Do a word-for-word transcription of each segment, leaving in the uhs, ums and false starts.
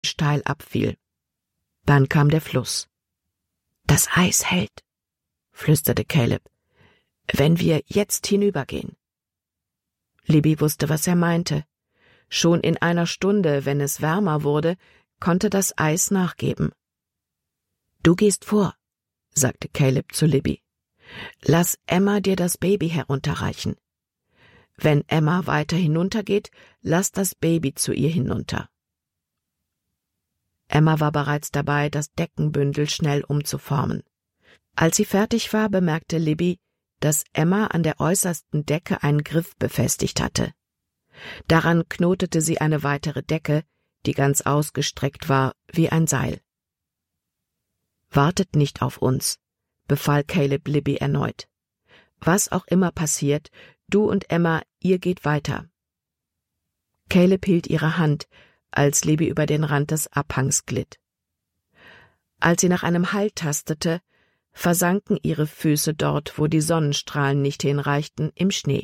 steil abfiel. Dann kam der Fluss. »Das Eis hält«, flüsterte Caleb, »wenn wir jetzt hinübergehen.« Libby wusste, was er meinte. Schon in einer Stunde, wenn es wärmer wurde, konnte das Eis nachgeben. »Du gehst vor«, sagte Caleb zu Libby. »Lass Emma dir das Baby herunterreichen. Wenn Emma weiter hinuntergeht, lass das Baby zu ihr hinunter.« Emma war bereits dabei, das Deckenbündel schnell umzuformen. Als sie fertig war, bemerkte Libby, dass Emma an der äußersten Decke einen Griff befestigt hatte. Daran knotete sie eine weitere Decke, die ganz ausgestreckt war wie ein Seil. »Wartet nicht auf uns«, befahl Caleb Libby erneut. »Was auch immer passiert, du und Emma, ihr geht weiter.« Caleb hielt ihre Hand, als Libby über den Rand des Abhangs glitt. Als sie nach einem Halt tastete, versanken ihre Füße dort, wo die Sonnenstrahlen nicht hinreichten, im Schnee.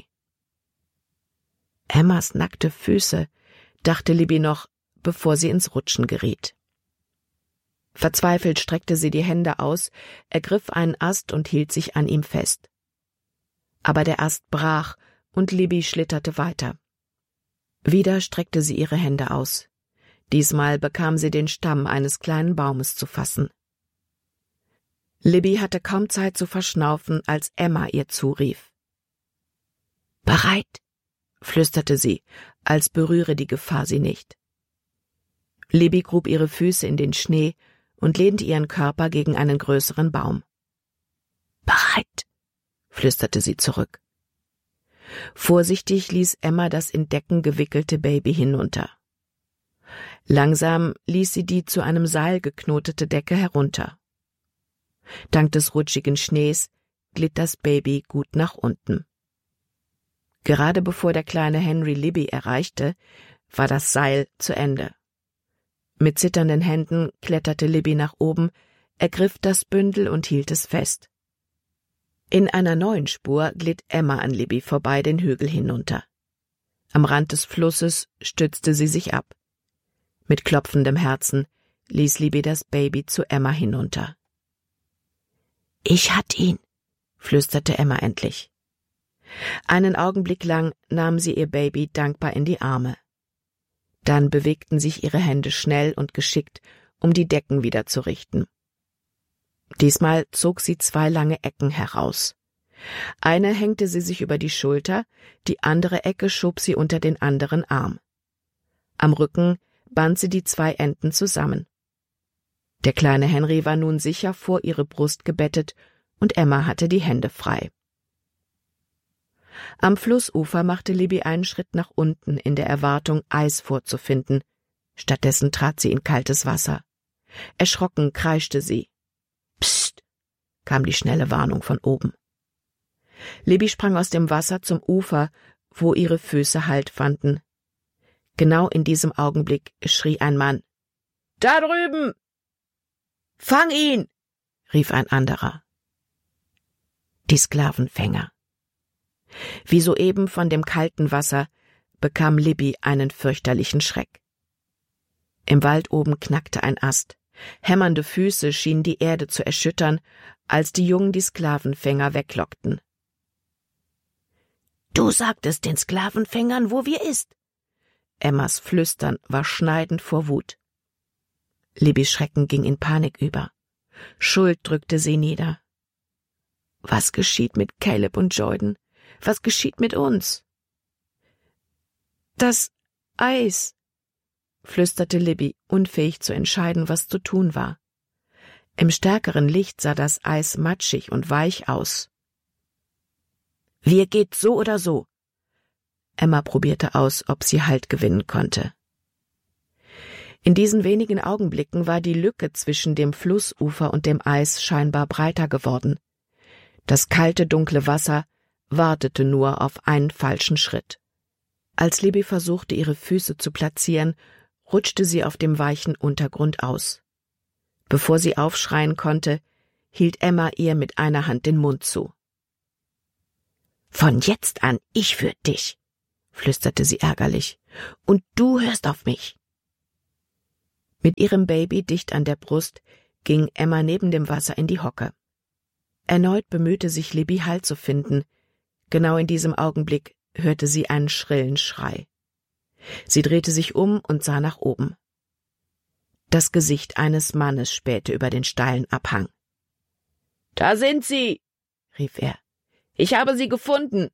Emmas nackte Füße, dachte Libby noch, bevor sie ins Rutschen geriet. Verzweifelt streckte sie die Hände aus, ergriff einen Ast und hielt sich an ihm fest. Aber der Ast brach und Libby schlitterte weiter. Wieder streckte sie ihre Hände aus. Diesmal bekam sie den Stamm eines kleinen Baumes zu fassen. Libby hatte kaum Zeit zu verschnaufen, als Emma ihr zurief. »Bereit«, flüsterte sie, als berühre die Gefahr sie nicht. Libby grub ihre Füße in den Schnee und lehnte ihren Körper gegen einen größeren Baum. »Bereit«, flüsterte sie zurück. Vorsichtig ließ Emma das in Decken gewickelte Baby hinunter. Langsam ließ sie die zu einem Seil geknotete Decke herunter. Dank des rutschigen Schnees glitt das Baby gut nach unten. Gerade bevor der kleine Henry Libby erreichte, war das Seil zu Ende. Mit zitternden Händen kletterte Libby nach oben, ergriff das Bündel und hielt es fest. In einer neuen Spur glitt Emma an Libby vorbei den Hügel hinunter. Am Rand des Flusses stützte sie sich ab. Mit klopfendem Herzen ließ Libby das Baby zu Emma hinunter. »Ich hatt ihn«, flüsterte Emma endlich. Einen Augenblick lang nahm sie ihr Baby dankbar in die Arme. Dann bewegten sich ihre Hände schnell und geschickt, um die Decken wieder zu richten. Diesmal zog sie zwei lange Ecken heraus. Eine hängte sie sich über die Schulter, die andere Ecke schob sie unter den anderen Arm. Am Rücken band sie die zwei Enden zusammen. Der kleine Henry war nun sicher vor ihre Brust gebettet und Emma hatte die Hände frei. Am Flussufer machte Libby einen Schritt nach unten in der Erwartung, Eis vorzufinden. Stattdessen trat sie in kaltes Wasser. Erschrocken kreischte sie. »Psst«, kam die schnelle Warnung von oben. Libby sprang aus dem Wasser zum Ufer, wo ihre Füße Halt fanden. Genau in diesem Augenblick schrie ein Mann. »Da drüben!« »Fang ihn!« rief ein anderer. Die Sklavenfänger. Wie soeben von dem kalten Wasser bekam Libby einen fürchterlichen Schreck. Im Wald oben knackte ein Ast. Hämmernde Füße schienen die Erde zu erschüttern, als die Jungen die Sklavenfänger weglockten. »Du sagtest den Sklavenfängern, wo wir ist!« Emmas Flüstern war schneidend vor Wut. Libbys Schrecken ging in Panik über. Schuld drückte sie nieder. Was geschieht mit Caleb und Jordan? Was geschieht mit uns? »Das Eis«, flüsterte Libby, unfähig zu entscheiden, was zu tun war. Im stärkeren Licht sah das Eis matschig und weich aus. »Wir geht so oder so.« Emma probierte aus, ob sie Halt gewinnen konnte. In diesen wenigen Augenblicken war die Lücke zwischen dem Flussufer und dem Eis scheinbar breiter geworden. Das kalte, dunkle Wasser wartete nur auf einen falschen Schritt. Als Libby versuchte, ihre Füße zu platzieren, rutschte sie auf dem weichen Untergrund aus. Bevor sie aufschreien konnte, hielt Emma ihr mit einer Hand den Mund zu. »Von jetzt an ich für dich«, flüsterte sie ärgerlich, »und du hörst auf mich.« Mit ihrem Baby dicht an der Brust ging Emma neben dem Wasser in die Hocke. Erneut bemühte sich Libby Halt zu finden. Genau in diesem Augenblick hörte sie einen schrillen Schrei. Sie drehte sich um und sah nach oben. Das Gesicht eines Mannes spähte über den steilen Abhang. »Da sind sie«, rief er. »Ich habe sie gefunden.«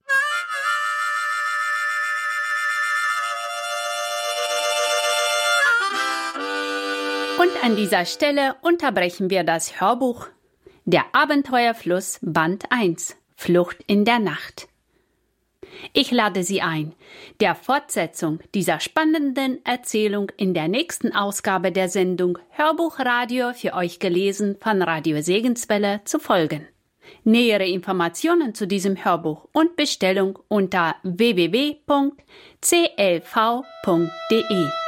Und an dieser Stelle unterbrechen wir das Hörbuch Der Abenteuerfluss Band eins – Flucht in der Nacht. Ich lade Sie ein, der Fortsetzung dieser spannenden Erzählung in der nächsten Ausgabe der Sendung Hörbuchradio für euch gelesen von Radio Segenswelle zu folgen. Nähere Informationen zu diesem Hörbuch und Bestellung unter w w w punkt c l v punkt d e.